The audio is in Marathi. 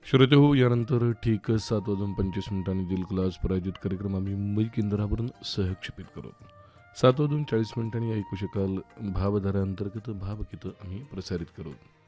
श्रोते हो, यानंतर ठीक 7:25 दिल क्लास प्रायोजित कार्यक्रम आम्ही मुंबई केंद्रावरून सहक्षेपित करू. 7:40 ऐकू शकाल भावधारा अंतर्गत भावगीतं आम्ही प्रसारित करू.